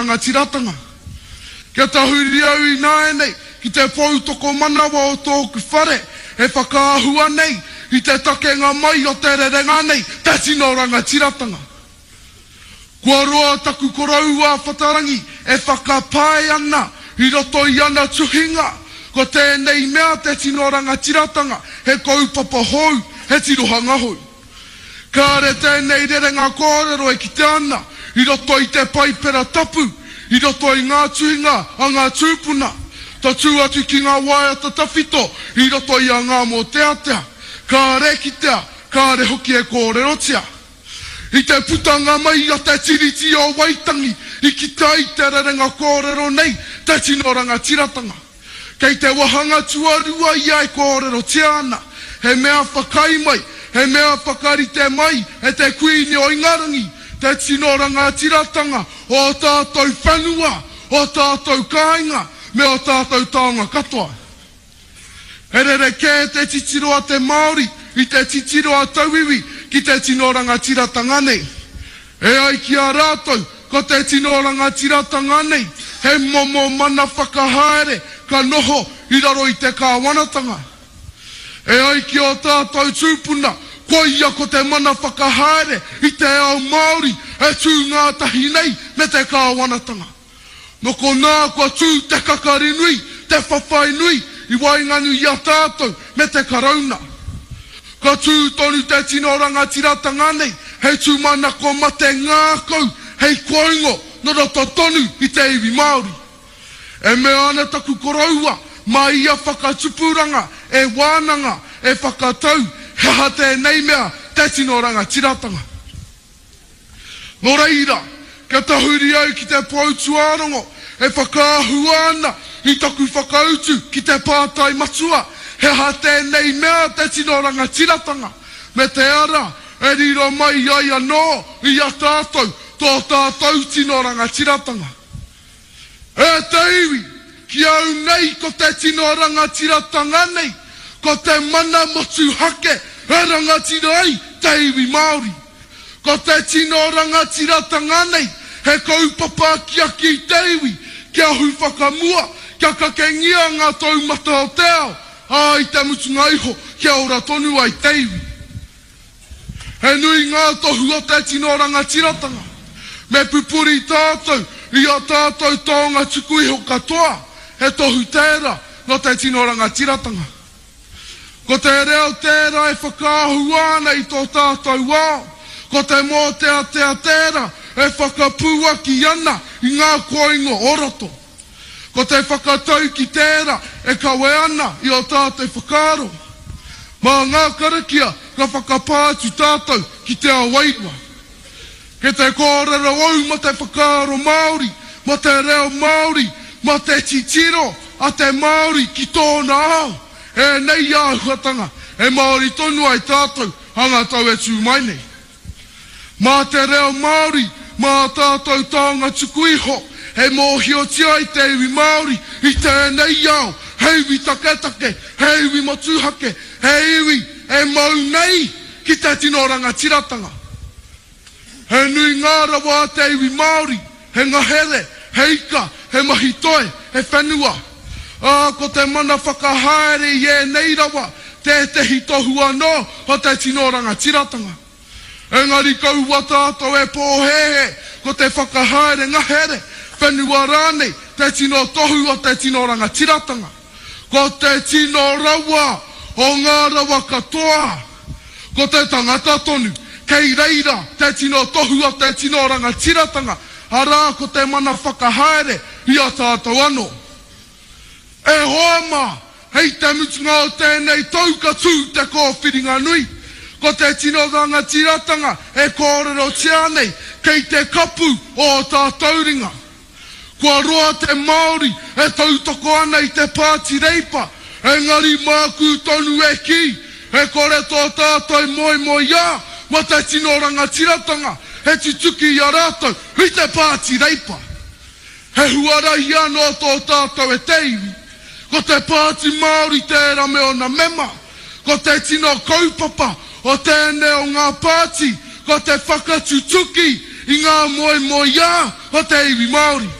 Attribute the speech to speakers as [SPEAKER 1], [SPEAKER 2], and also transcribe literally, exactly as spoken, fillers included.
[SPEAKER 1] ranga tiratanga. Kia tahuri au i nāe nei, ki te pou toko manawa o tōku whare, e whakaahua nei, i te takenga mai o te rerenga nei, te tino ranga tiratanga. Kua roa taku korau a whatarangi, e whakapae ana, i roto i ana tuhinga, ko tēnei mea te tino ranga tiratanga, he kaupapa hou, he tirohanga hou. Ka re tēnei rerenga kōrero e ki te ana, i roto i te paipera tapu, i roto i ngā tuhinga, a ngā tūpuna, ta tū atu ki ngā waiata tawhito, i roto i a ngā mō te atea, ka re ki tea, ka re hoki e kōrero tia. I te putanga mai a te tiriti o Waitangi, i ki tai te rerenga kōrero nei, te tinoranga tiratanga. Kei te wahanga tuarua i ai kōrero tiana, he mea whakai mai, he mea whakarite mai, e te kuini o Ingarangi, te tinoranga tiratanga, o tātou whanua, o tātou kāinga, me o tātou taonga katoa. He rere kē te titiroa te Māori, i te titiroa tauiwi, ki te tinoranga tiratanga nei. E ai ki a rātou, ko te tinoranga tiratanga nei, he momo mana whakahaere, ka noho i raro i te kāwanatanga. E ai ki o tātou tūpuna, ko ia ko te mana whakahaere, i te ao Māori, e tū ngā tahi nei, me te kāwanatanga. No ko nā kua tū te kakari nui, te whawhai nui, i wainganu i a tātou, me te karauna. Ka tū tonu te tinoranga tiratanga nei, hei tū mana ko mate ngākau, hei koingo, no roto tonu i te iwi Māori. E me ana taku koraua, mai ia whakatupuranga, e wānanga, e whakatau, he ha te nei mea, te tinoranga tiratanga. No reira, kia tahuri au ki te pautuarongo, e whakāhua ana, i taku whakautu ki te pātai matua, he ha te nei mea te tinoranga tiratanga. Me te ara, e riro mai ai anō, i a tātou, tō tātou tinoranga tiratanga. E te iwi, ki au nei ko te tinoranga tiratanga nei, ko te mana motu hake, e rangatira ai, te iwi Māori. Ko te tinoranga tiratanga nei, he kaupapa ki a ki te iwi, kia hu whakamua, kia kakengia ngā tau mata o te ao, ai te mutunga iho, kia ora tonu ai te iwi. He nui ngā tohu o te tinoranga tiratanga, me pupuri tātou, i a tātou taonga tuku iho katoa, he tohu tērā, no te tinoranga tiratanga. Ko te reo tērā e whakāhu ana i tō tātou wao, ko te mō te atea tērā, e whakapua ki ana i ngā koingo oroto. Ko te whakatau ki tērā, e kawe ana i o tātou whakaro. Mā ngā karakia, ka whakapātu tātou ki te awairua. Ke te kōrero au ma te whakaro Māori, ma te reo Māori, ma te titiro, a te Māori ki tōna ao. E nei āhuatanga, e Māori tonu ai tātou, hanga tau e tū mai nei. Mā te reo Māori, mā tātou taonga tuku iho, he mōhio tia i te iwi Māori, i te nei au, hei iwi taketake, hei iwi motuhake, hei iwi e mau nei ki te tinoranga tiratanga. He nui ngā rawa te iwi Māori, he ngahere, he ika, he mahitoe, he whenua. A ko te mana whakahaere i e nei rawa, te te hitohu anō o te tinoranga tiratanga. Engari kaua tātou e pōhehe, ko te whakahaere ngahere, whenua rānei, te tino tohu o te tinoranga tiratanga. Ko te tino rawa o ngā rawa katoa, ko te tangata tonu, kei reira, te tino tohu o te tinoranga tiratanga, arā ko te mana whakahaere i a tātou anō. E hoama, hei te mutunga o tēnei taukatū te kōwhiringa nui, ko te tinoranga tiratanga e kōrero tia nei, kei te kapu o tātou ringa. Kua roa te Māori e tautoko ana i te pāti reipa, engari māku tonu e ki, e kore tō tātou moi moi ia, ma te tinoranga tiratanga, e tituki i a rātou, i te pāti reipa. He huarahi anō tō tātou e te iwi, ko te pāti Māori tērā me ona mema, ko te tino kaupapa o tēnei o ngā pāti, ko te whakatutuki i ngā moe moe ia o te iwi Māori.